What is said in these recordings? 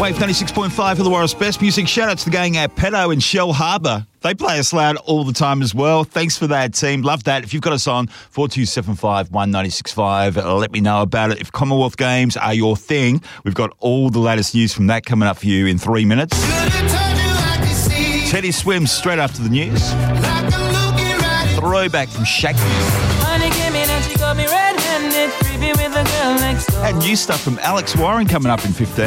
Wave 96.5 Illawarra's best music. Shout out to the gang at Pedo in Shell Harbour. They play us loud all the time as well. Thanks for that, team. Love that. If you've got a song, 4275 1965, let me know about it. If Commonwealth Games are your thing, we've got all the latest news from that coming up for you in 3 minutes. Teddy swims straight after the news. Throwback from Shaq. And new stuff from Alex Warren coming up in 15.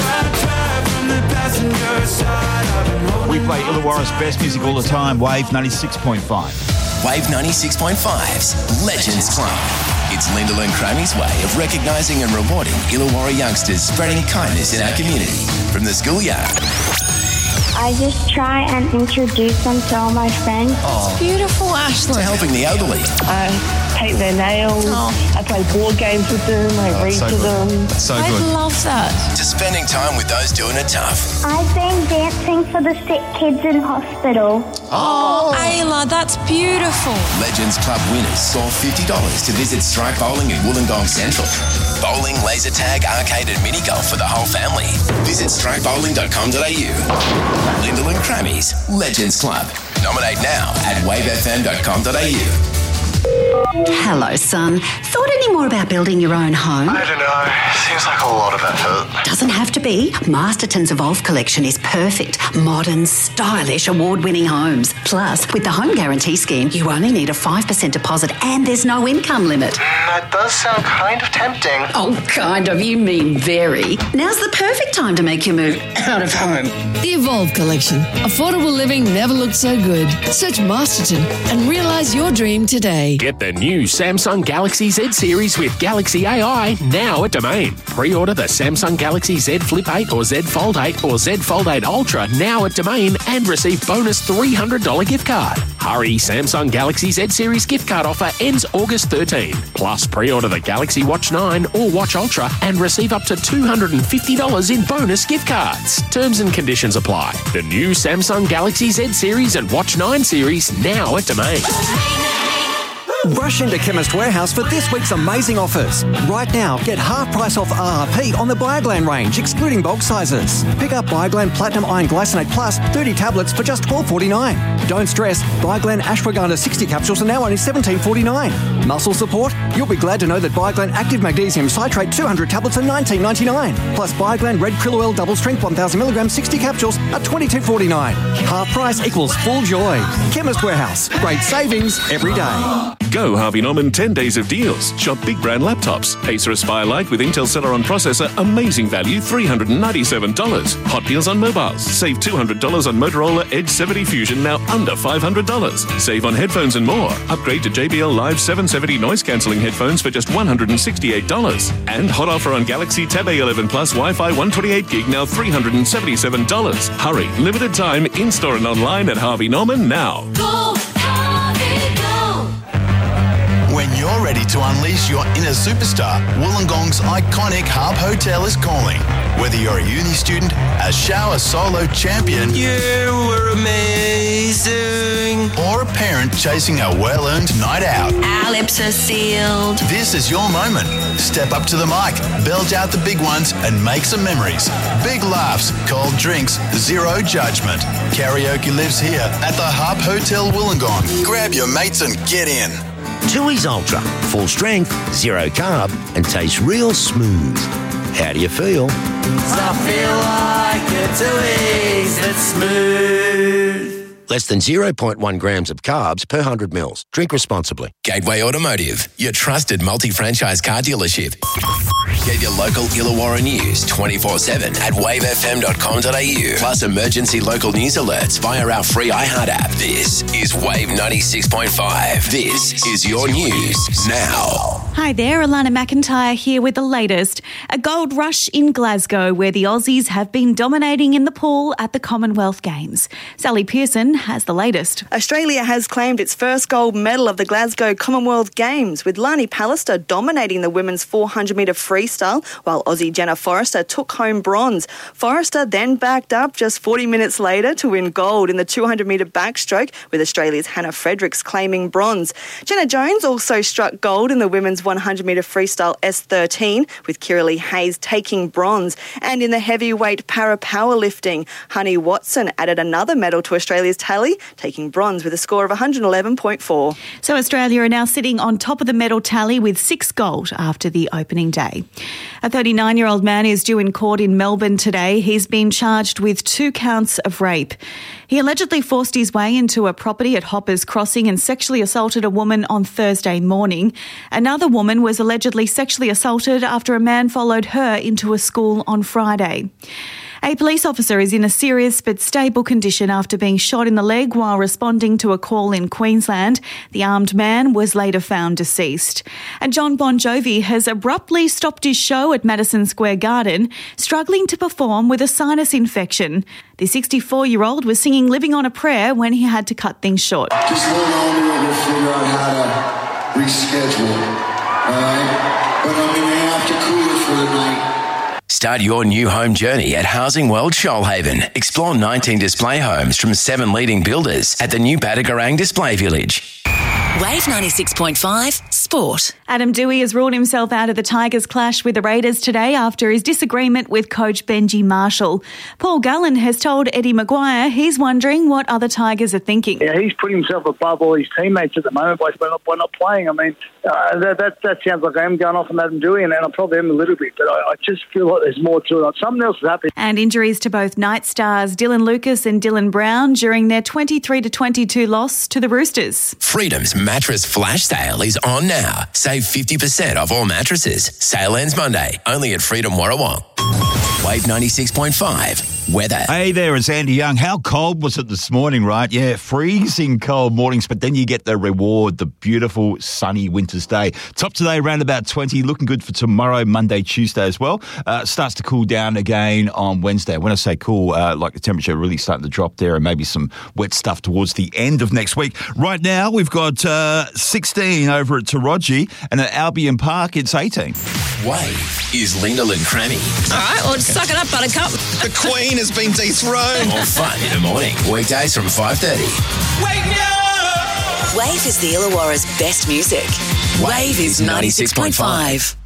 We play Illawarra's best music all the time. Wave 96.5. Wave 96.5's Legends Club. It's Lyndall and Crammy's way of recognising and rewarding Illawarra youngsters spreading kindness in our community. From the schoolyard. I just try and introduce them to all my friends. It's beautiful, Ashley. To helping the elderly. I paint their nails. I play board games with them. I read to them. That's so I good. love that. To spending time with those doing it tough. I've been dancing for the sick kids in hospital. Oh, Ayla, that's beautiful. Legends Club winners score $50 to visit Strike Bowling in Wollongong Central. Bowling, laser tag, arcade and mini golf for the whole family. Visit strikebowling.com.au. Lyndall and Crammy's Legends Club. Nominate now at wavefm.com.au. Hello, son. Thought any more about building your own home? I don't know. Seems like a lot of effort. Doesn't have to be. Masterton's Evolve collection is perfect. Modern, stylish, award-winning homes. Plus, with the Home Guarantee Scheme, you only need a 5% deposit and there's no income limit. That does sound kind of tempting. Oh, kind of. You mean very. Now's the perfect time to make your move out of home. The Evolve Collection. Affordable living never looked so good. Search Masterton and realise your dream today. Get the new Samsung Galaxy Z Series with Galaxy AI now at Domain. Pre-order the Samsung Galaxy Z Flip 8 or Z Fold 8 or Z Fold 8 Ultra now at Domain and receive bonus $300 gift card. Hurry, Samsung Galaxy Z Series gift card offer ends August 13. Plus, pre-order the Galaxy Watch 9 or Watch Ultra and receive up to $250 in bonus gift cards. Terms and conditions apply. The new Samsung Galaxy Z Series and Watch 9 series now at Domain. Rush into Chemist Warehouse for this week's amazing offers. Right now, get half price off RRP on the Bioglan range, excluding bulk sizes. Pick up Bioglan Platinum Iron Glycinate Plus 30 tablets for just $12.49. Don't stress, Bioglan Ashwagandha 60 capsules are now only $17.49. Muscle support? You'll be glad to know that Bioglan Active Magnesium Citrate 200 tablets are $19.99. Plus Bioglan Red Krill Oil Double Strength 1000mg 60 capsules are $22.49. Half price equals full joy. Chemist Warehouse. Great savings every day. Go Harvey Norman 10 days of deals. Shop big brand laptops. Acer Aspire Lite with Intel Celeron processor, amazing value, $397. Hot deals on mobiles. Save $200 on Motorola Edge 70 Fusion, now under $500. Save on headphones and more. Upgrade to JBL Live 770 noise cancelling headphones for just $168. And hot offer on Galaxy Tab A11 Plus Wi-Fi 128 gig, now $377. Hurry, limited time, in-store and online at Harvey Norman now. Go, Harvey, go! When you're ready to unleash your inner superstar, Wollongong's iconic Harp Hotel is calling. Whether you're a uni student, a shower solo champion, You were amazing. or a parent chasing a well-earned night out, Our lips are sealed. this is your moment. Step up to the mic, belt out the big ones, and make some memories. Big laughs, cold drinks, zero judgment. Karaoke lives here at the Harp Hotel Wollongong. Grab your mates and get in. Tooheys Ultra, full strength, zero carb, and tastes real smooth. How do you feel? I feel like a Tooheys that's smooth. Less than 0.1 grams of carbs per 100 mils. Drink responsibly. Gateway Automotive, your trusted multi-franchise car dealership. Get your local Illawarra news 24/7 at wavefm.com.au. Plus emergency local news alerts via our free iHeart app. This is Wave 96.5. This is your news now. Hi there, Alana McIntyre here with the latest. A gold rush in Glasgow where the Aussies have been dominating in the pool at the Commonwealth Games. Sally Pearson has the latest. Australia has claimed its first gold medal of the Glasgow Commonwealth Games, with Lani Pallister dominating the women's 400-metre freestyle, while Aussie Jenna Forrester took home bronze. Forrester then backed up just 40 minutes later to win gold in the 200-metre backstroke, with Australia's Hannah Fredericks claiming bronze. Jenna Jones also struck gold in the women's women's 100 metre freestyle S13, with Kiralee Hayes taking bronze. And in the heavyweight para powerlifting, Honey Watson added another medal to Australia's tally, taking bronze with a score of 111.4. So Australia are now sitting on top of the medal tally with 6 gold after the opening day. A 39-year-old man is due in court in Melbourne today. He's been charged with 2 counts of rape. He allegedly forced his way into a property at Hoppers Crossing and sexually assaulted a woman on Thursday morning. Another woman was allegedly sexually assaulted after a man followed her into a school on Friday. A police officer is in a serious but stable condition after being shot in the leg while responding to a call in Queensland. The armed man was later found deceased. And John Bon Jovi has abruptly stopped his show at Madison Square Garden, struggling to perform with a sinus infection. The 64-year-old was singing Living on a Prayer when he had to cut things short. Just hold on to it, we'll figure out how to reschedule, all right? But I'm going to have to cool it for the night. Start your new home journey at Housing World Shoalhaven. Explore 19 display homes from 7 leading builders at the new Badagarang Display Village. Wave 96.5 Sport. Adam Dewey has ruled himself out of the Tigers' clash with the Raiders today after his disagreement with coach Benji Marshall. Paul Gallen has told Eddie Maguire he's wondering what other Tigers are thinking. Yeah, he's putting himself above all his teammates at the moment by not playing. I mean, that sounds like I am going off on Adam Dewey, and I probably am a little bit, but I just feel like there's more to it. Something else is happening. And injuries to both Night Stars Dylan Lucas and Dylan Brown during their 23-22 loss to the Roosters. Freedom's mattress flash sale is on now. Save 50% off all mattresses. Sale ends Monday, only at Freedom Warrawong. Wave 96.5 weather. Hey there, it's Andy Young. How cold was it this morning, right? Yeah, freezing cold mornings, but then you get the reward, the beautiful sunny winter's day. Top today around about 20, looking good for tomorrow, Monday, Tuesday as well. Starts to cool down again on Wednesday. When I say cool, like the temperature really starting to drop there and maybe some wet stuff towards the end of next week. Right now, we've got 16 over at Taraji, and at Albion Park, it's 18. Wave is Lyndall and Crammy. All right, well, suck it up, Buttercup. The Queen has been dethroned. More fun in the morning. Weekdays from 5:30. Wake me up! Wave is the Illawarra's best music. Wave is 96.5.